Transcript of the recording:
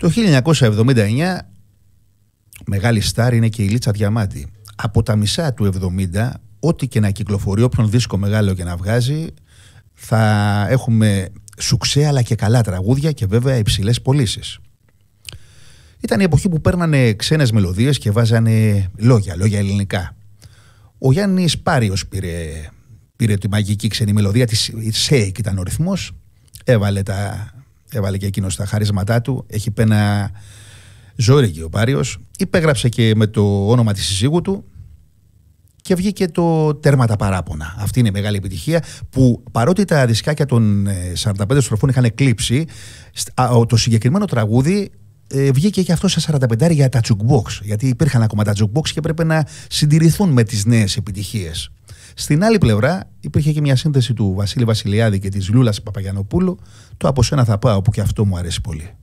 Το 1979 μεγάλη στάρ είναι και η Λίτσα Διαμάντη. Από τα μισά του 70, ό,τι και να κυκλοφορεί, όποιον δίσκο μεγάλο και να βγάζει, θα έχουμε σουξέ αλλά και καλά τραγούδια και βέβαια υψηλές πωλήσεις. Ήταν η εποχή που παίρνανε ξένες μελωδίες και βάζανε λόγια ελληνικά. Ο Γιάννης Πάριος πήρε τη μαγική ξένη μελωδία, η Shake ήταν ο ρυθμός, έβαλε και εκείνος τα χαρίσματά του, έχει πένα ζόρικη ο Πάριος, υπέγραψε και με το όνομα της συζύγου του και βγήκε το «Τέρμα τα παράπονα». Αυτή είναι η μεγάλη επιτυχία που παρότι τα δισκάκια των 45 στροφών είχαν κλείψει, το συγκεκριμένο τραγούδι βγήκε και αυτό σε 45 για τα jukebox, γιατί υπήρχαν ακόμα τα jukebox και έπρεπε να συντηρηθούν με τις νέες επιτυχίες. Στην άλλη πλευρά υπήρχε και μια σύνθεση του Βασίλη Βασιλιάδη και της Λούλας Παπαγιανοπούλου, το «Από σένα θα πάω», που και αυτό μου αρέσει πολύ.